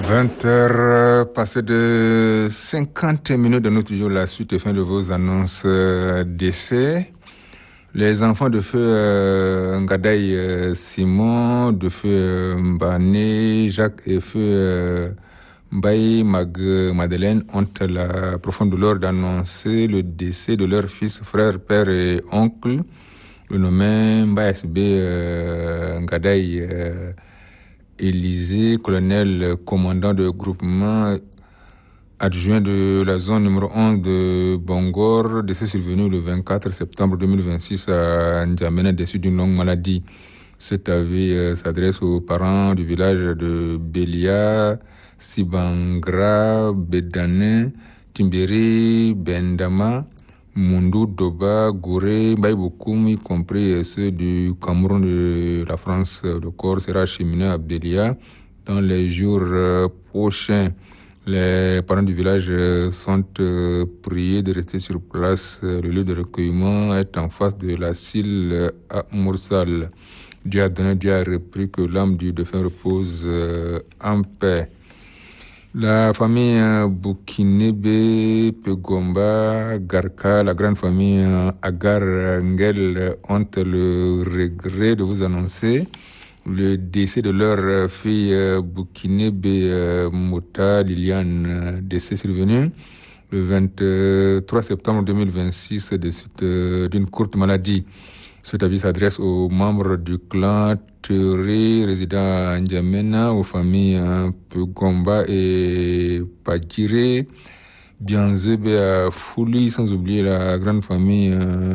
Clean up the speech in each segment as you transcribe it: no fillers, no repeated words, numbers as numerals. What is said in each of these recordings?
20 heures passées de 50 minutes de notre jour, la suite et fin de vos annonces d'essai. Les enfants de feu Ngadaï Simon, de feu Mbane, Jacques et feu Mbaye Madeleine ont la profonde douleur d'annoncer le décès de leur fils, frère, père et oncle, le nommé Mbaye SB Ngadaï Élysée, colonel commandant de groupement adjoint de la zone numéro 11 de Bongor, décès survenu le 24 septembre 2026 à N'Djamena, déçu d'une longue maladie. Cet avis s'adresse aux parents du village de Belia, Sibangra, Bedane, Timberi, Bendama, Mundu, Doba, Gouré, Baïboukoum, y compris ceux du Cameroun de la France. Le corps sera acheminé à Belia dans les jours prochains. Les parents du village sont priés de rester sur place. Le lieu de recueillement est en face de la Sile à Moursal. Dieu a donné, Dieu a repris, que l'âme du défunt repose en paix. La famille Boukinebe, Pegomba, Garka, la grande famille Agar Ngel ont le regret de vous annoncer le décès de leur fille Boukinebe Mota Liliane, décès survenu le 23 septembre 2026 de suite d'une courte maladie. Cet avis s'adresse aux membres du clan Teuré, résidant à N'Djamena, aux familles Pegomba et Padjire, Bianzebe à Fouli, sans oublier la grande famille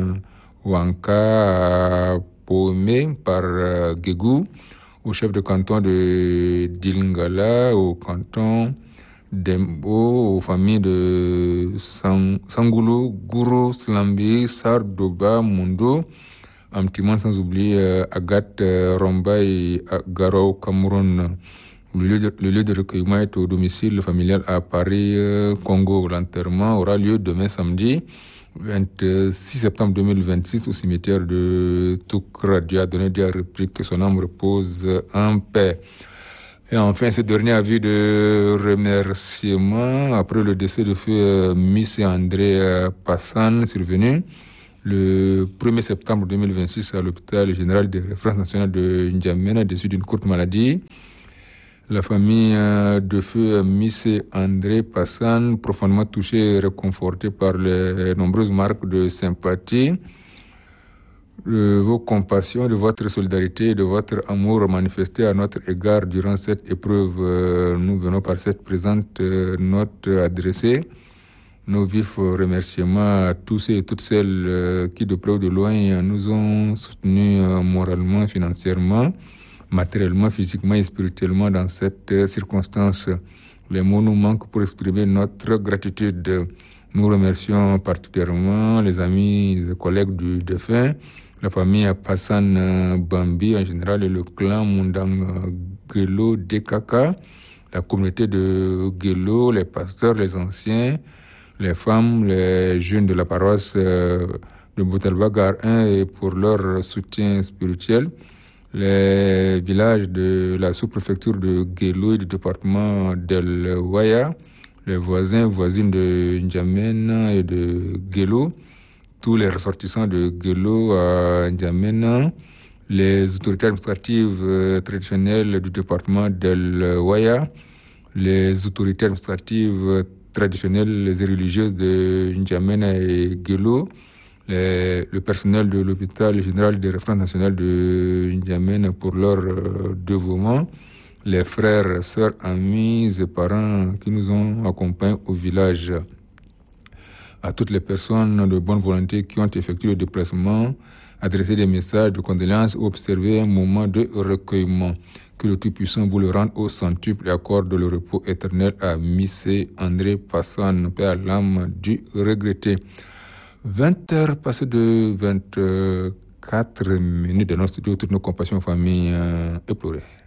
Wanka à Pomé par Guégou, au chef de canton de Dilingala, au canton d'Embo, aux familles de Sangoulou, Gourou, Slambi, Sardoba, Mundo, Amtiman, sans oublier Agathe, Romba et Garo, Cameroun. Le lieu de recueillement est au domicile familial à Paris, Congo. L'enterrement aura lieu demain samedi, 26 septembre 2026, au cimetière de Toukra. Dieu a donné, Dieu a repris, que son âme repose en paix. Et enfin, ce dernier avis de remerciement après le décès de feu Miss André Passan, survenu le 1er septembre 2026 à l'hôpital général de référence nationale de N'Djamena, déçu d'une courte maladie. La famille de feu Miss André Passan, profondément touchée et réconfortée par les nombreuses marques de sympathie, de vos compassions, de votre solidarité et de votre amour manifesté à notre égard durant cette épreuve. Nous venons par cette présente note adresser nos vifs remerciements à tous ceux et toutes celles qui, de près ou de loin, nous ont soutenus moralement, financièrement, matériellement, physiquement et spirituellement dans cette circonstance. Les mots nous manquent pour exprimer notre gratitude. Nous remercions particulièrement les amis et collègues du défunt, la famille Passan Bambi en général et le clan Mundang Gelo Dekaka, la communauté de Gelo, les pasteurs, les anciens, les femmes, les jeunes de la paroisse de Boutalbagar 1 et pour leur soutien spirituel, les villages de la sous-préfecture de Gelo et du département d'El Waya, les voisins, voisines de N'Djamena et de Gelo, tous les ressortissants de Gelo à N'Djamena, les autorités administratives traditionnelles du département d'El Waya, les autorités administratives traditionnelles et religieuses de N'Djamena et Gelo, le personnel de l'hôpital général de référence nationale de N'Djamena pour leur dévouement, les frères, sœurs, amis et parents qui nous ont accompagnés au village. À toutes les personnes de bonne volonté qui ont effectué le déplacement, adressé des messages de condoléances ou observé un moment de recueillement. Que le Tout-Puissant vous le rende au centuple et accorde le repos éternel à Missé André Passan, paix à l'âme du regretté. 20 heures passées de 24 minutes de notre studio, toutes nos compassions familles éplorées.